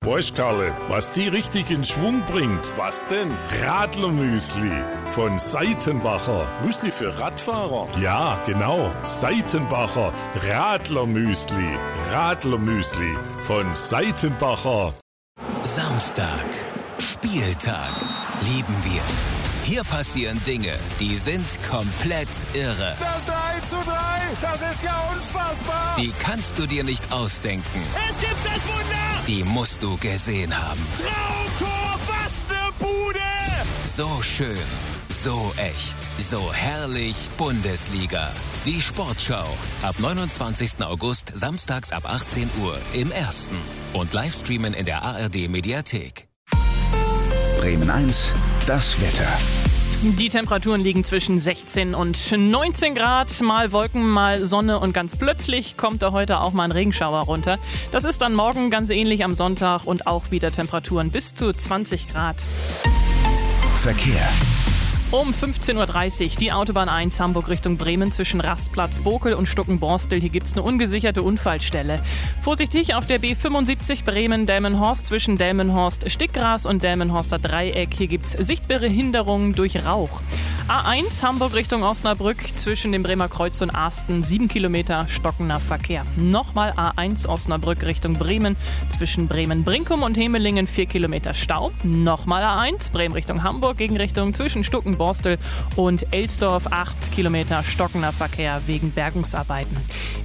Weißt Karle, was die richtig in Schwung bringt? Was denn? Radlermüsli von Seitenbacher. Müsli für Radfahrer? Ja, genau. Seitenbacher Radlermüsli. Radlermüsli von Seitenbacher. Samstag. Spieltag. Lieben wir. Hier passieren Dinge, die sind komplett irre. Das 3:3, das ist ja unfassbar. Die kannst du dir nicht ausdenken. Es gibt das Wunder. Die musst du gesehen haben. Traumtor, was ne Bude. So schön, so echt, so herrlich Bundesliga. Die Sportschau. Ab 29. August, samstags ab 18 Uhr im Ersten. Und Livestreamen in der ARD-Mediathek. Bremen 1, das Wetter. Die Temperaturen liegen zwischen 16 und 19 Grad, mal Wolken, mal Sonne und ganz plötzlich kommt da heute auch mal ein Regenschauer runter. Das ist dann morgen ganz ähnlich am Sonntag und auch wieder Temperaturen bis zu 20 Grad. Verkehr. Um 15.30 Uhr die Autobahn 1 Hamburg Richtung Bremen zwischen Rastplatz Bokel und Stuckenborstel. Hier gibt es eine ungesicherte Unfallstelle. Vorsichtig auf der B75 Bremen-Delmenhorst zwischen Delmenhorst-Stickgras und Delmenhorster Dreieck. Hier gibt es sichtbare Hinderungen durch Rauch. A1 Hamburg Richtung Osnabrück zwischen dem Bremer Kreuz und Asten 7 Kilometer stockender Verkehr. Nochmal A1 Osnabrück Richtung Bremen zwischen Bremen-Brinkum und Hemelingen 4 Kilometer Stau. Nochmal A1 Bremen Richtung Hamburg Gegenrichtung zwischen Stuckenborstel und Elsdorf 8 Kilometer stockender Verkehr wegen Bergungsarbeiten.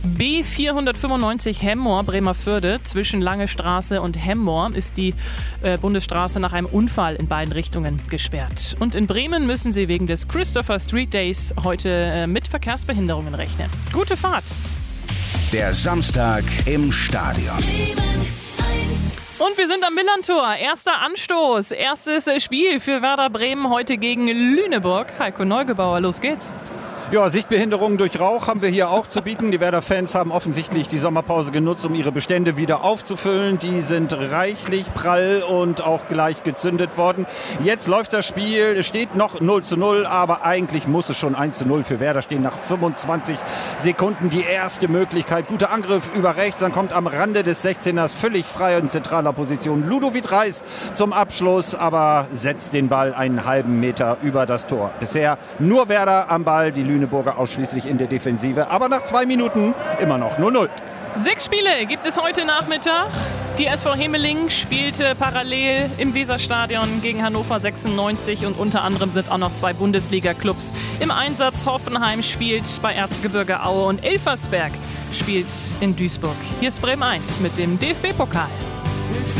B495 Hemmoor Bremerförde zwischen Lange Straße und Hemmoor ist die Bundesstraße nach einem Unfall in beiden Richtungen gesperrt. Und in Bremen müssen Sie wegen des Christopher Street Days heute mit Verkehrsbehinderungen rechnen. Gute Fahrt! Der Samstag im Stadion. Und wir sind am Millerntor. Erster Anstoß, erstes Spiel für Werder Bremen heute gegen Lüneburg. Heiko Neugebauer, los geht's. Ja, Sichtbehinderungen durch Rauch haben wir hier auch zu bieten. Die Werder-Fans haben offensichtlich die Sommerpause genutzt, um ihre Bestände wieder aufzufüllen. Die sind reichlich prall und auch gleich gezündet worden. Jetzt läuft das Spiel, es steht noch 0:0, aber eigentlich muss es schon 1:0 für Werder stehen. Nach 25 Sekunden die erste Möglichkeit. Guter Angriff über rechts, dann kommt am Rande des 16ers völlig frei in zentraler Position Ludovic Reis zum Abschluss, aber setzt den Ball einen halben Meter über das Tor. Bisher nur Werder am Ball, die Lüneburger ausschließlich in der Defensive. Aber nach 2 Minuten immer noch 0:0. 6 Spiele gibt es heute Nachmittag. Die SV Hemelingen spielte parallel im Weserstadion gegen Hannover 96 und unter anderem sind auch noch 2 Bundesliga-Clubs im Einsatz. Hoffenheim spielt bei Erzgebirge Aue und Elversberg spielt in Duisburg. Hier ist Bremen 1 mit dem DFB-Pokal.